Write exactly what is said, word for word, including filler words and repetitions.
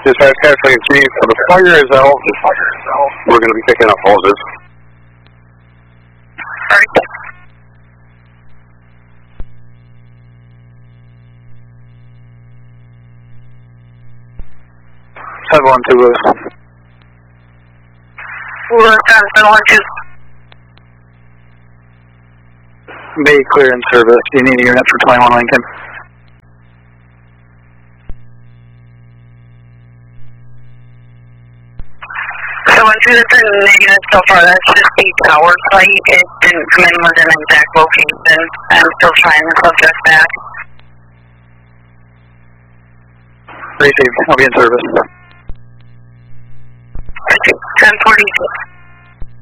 Dispatch California three, so the fire is out. We're going to be picking up hoses. Alright. seven one two Lewis. Lewis, seven one two. Bay clear in service. Do you need a unit for twenty-one Lincoln? So I see that's a negative so far. That's just the tower site. It didn't come in with an exact location. I'm still trying the subject back. Received. I'll be in service. ten forty-two.